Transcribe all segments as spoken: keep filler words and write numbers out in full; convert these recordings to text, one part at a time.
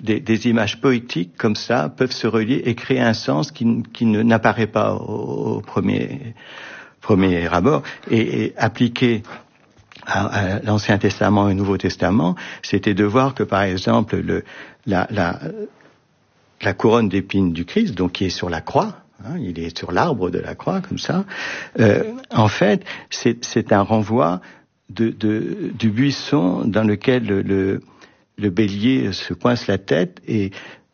des, des images poétiques comme ça peuvent se relier et créer un sens qui, qui ne, n'apparaît pas au, au premier, premier abord. Et, et appliquer à, à l'Ancien Testament et au Nouveau Testament, c'était de voir que, par exemple, le, la, la, la couronne d'épines du Christ, donc qui est sur la croix, hein, il est sur l'arbre de la croix, comme ça, euh, en fait, c'est, c'est un renvoi de, de, du buisson dans lequel le, le, le bélier se coince la tête, et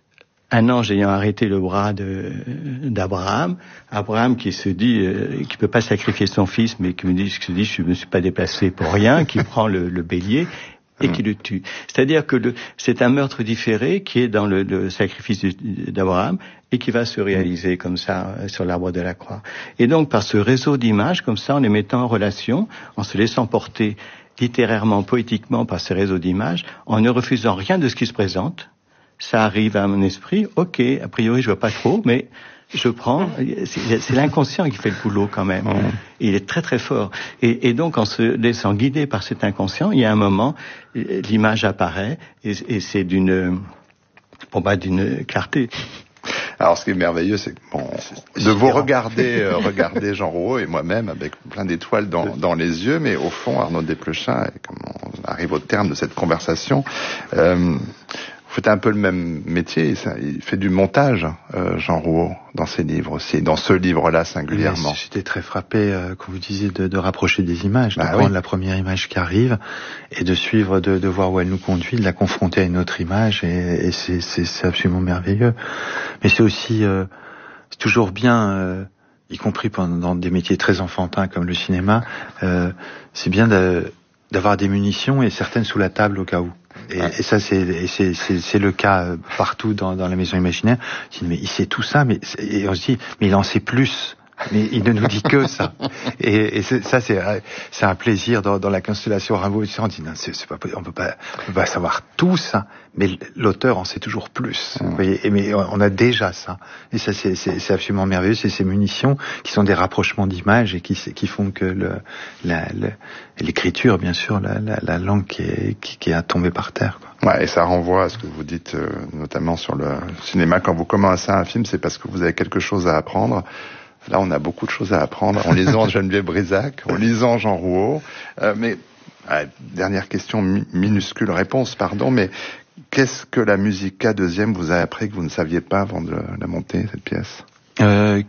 un ange ayant arrêté le bras de, d'Abraham, Abraham qui se dit, euh, qui peut pas sacrifier son fils, mais qui me dit, qui se dit, je me suis pas déplacé pour rien, qui prend le, le bélier et qui le tue. C'est-à-dire que le, c'est un meurtre différé qui est dans le, le sacrifice d'Abraham et qui va se réaliser comme ça sur l'arbre de la croix. Et donc par ce réseau d'images, comme ça, en les mettant en relation, en se laissant porter littérairement, poétiquement par ce réseau d'images, en ne refusant rien de ce qui se présente, ça arrive à mon esprit, ok, a priori je vois pas trop, mais je prends, c'est, c'est l'inconscient qui fait le boulot quand même. Mmh. Il est très très fort. Et, et donc en se laissant guider par cet inconscient, il y a un moment, l'image apparaît, et, et c'est d'une, bon bah, d'une clarté. Alors, ce qui est merveilleux, c'est bon, de vous regarder, euh, regarder Jean Rouault et moi-même avec plein d'étoiles dans, dans les yeux, mais au fond, Arnaud Desplechin, et comme on arrive au terme de cette conversation, euh, vous faites un peu le même métier. Il fait du montage, euh, Jean Rouault, dans ses livres aussi, dans ce livre-là singulièrement. Mais j'étais très frappé, euh, quand vous disiez de, de rapprocher des images, de bah, prendre oui. la première image qui arrive et de suivre, de, de voir où elle nous conduit, de la confronter à une autre image, et, et c'est, c'est, c'est absolument merveilleux. Mais c'est aussi, euh, c'est toujours bien, euh, y compris pendant dans des métiers très enfantins comme le cinéma, euh, c'est bien de, d'avoir des munitions et certaines sous la table au cas où. Et, et ça, c'est, et c'est, c'est, c'est le cas partout dans, dans la maison imaginaire. Mais il sait tout ça, mais et on se dit, mais il en sait plus. Mais il ne nous dit que ça. Et, et c'est, ça, c'est, c'est un plaisir dans, dans la constellation Rimbaud. On dit, non, c'est, c'est pas, on peut pas, on peut pas savoir tout ça. Mais l'auteur en sait toujours plus. Mmh. Vous voyez, et mais on a déjà ça. Et ça, c'est, c'est, c'est absolument merveilleux. C'est ces munitions qui sont des rapprochements d'images et qui, qui font que le, la, le, l'écriture, bien sûr, la, la, la langue qui est, qui, qui est tombée par terre, quoi. Ouais, et ça renvoie à ce que vous dites, euh, notamment sur le cinéma. Quand vous commencez un film, c'est parce que vous avez quelque chose à apprendre. Là, on a beaucoup de choses à apprendre en lisant Geneviève Brisac, en lisant Jean Rouault. Euh, mais, euh, dernière question, mi- minuscule réponse, pardon, mais qu'est-ce que la Musica deuxième vous a appris que vous ne saviez pas avant de la monter, cette pièce ? euh,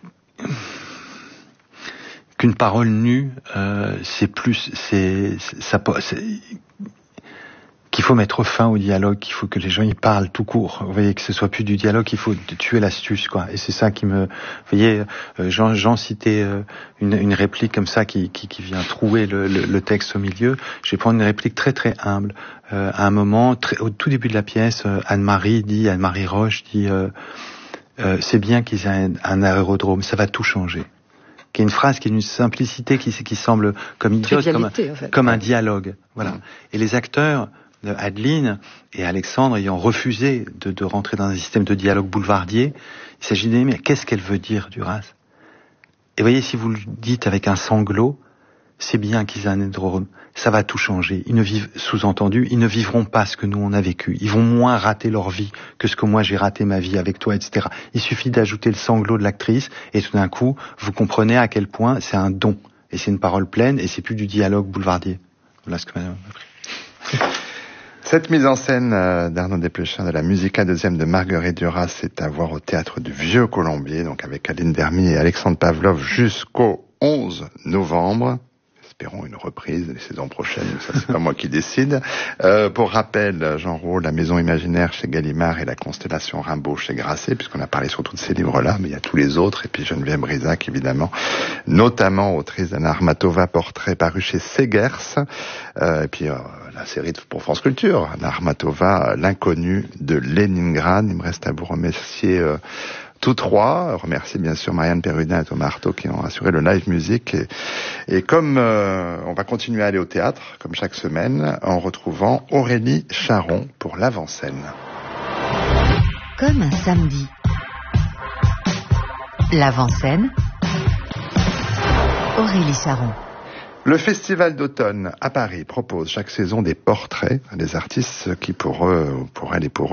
Qu'une parole nue, euh, c'est plus, c'est, c'est ça, c'est, qu'il faut mettre fin au dialogue, qu'il faut que les gens y parlent tout court. Vous voyez, que ce soit plus du dialogue, il faut tuer l'astuce, quoi. Et c'est ça qui me, vous voyez, euh, Jean, Jean citait euh, une, une réplique comme ça qui, qui, qui vient trouer le, le, le texte au milieu. Je vais prendre une réplique très très humble. Euh, à un moment, très, au tout début de la pièce, euh, Anne-Marie dit, Anne-Marie Roche dit, euh, euh, c'est bien qu'ils aient un, un aérodrome, ça va tout changer. Qui est une phrase qui est d'une simplicité qui, qui semble comme idiote, comme, en fait. Comme un dialogue. Voilà. Mmh. Et les acteurs, Adeline et Alexandre, ayant refusé de, de rentrer dans un système de dialogue boulevardier, il s'agit de dire, mais qu'est-ce qu'elle veut dire, Duras ? Et voyez, si vous le dites avec un sanglot, c'est bien qu'ils aient un aérodrome. Ça va tout changer. Ils ne vivent, sous-entendu, ils ne vivront pas ce que nous on a vécu. Ils vont moins rater leur vie que ce que moi j'ai raté ma vie avec toi, et cetera. Il suffit d'ajouter le sanglot de l'actrice et tout d'un coup, vous comprenez à quel point c'est un don. Et c'est une parole pleine et c'est plus du dialogue boulevardier. Voilà ce que madame a appris. Cette mise en scène euh, d'Arnaud Desplechin de la Musica deuxième de Marguerite Duras, c'est à voir au théâtre du Vieux Colombier, donc avec Aline Dermy et Alexandre Pavlov jusqu'au onze novembre. Espérons une reprise les saisons prochaines, ça c'est pas moi qui décide. Euh, pour rappel, Jean Rouault, La Maison Imaginaire chez Gallimard et La Constellation Rimbaud chez Grasset, puisqu'on a parlé surtout de ces livres-là, mais il y a tous les autres, et puis Geneviève Brisac évidemment, notamment autrice d'Anna Armatova, Portrait paru chez Segers, euh, et puis euh, la série pour France Culture, Anna Armatova, L'inconnu de Leningrad. Il me reste à vous remercier euh, tous trois, remercier bien sûr Marianne Perrudin et Thomas Artaud qui ont assuré le live musique. Et, et comme euh, on va continuer à aller au théâtre, comme chaque semaine, en retrouvant Aurélie Charon pour l'avant-scène. Comme un samedi. L'avant-scène. Aurélie Charon. Le Festival d'automne à Paris propose chaque saison des portraits des artistes qui pour eux, pour elles et pour eux,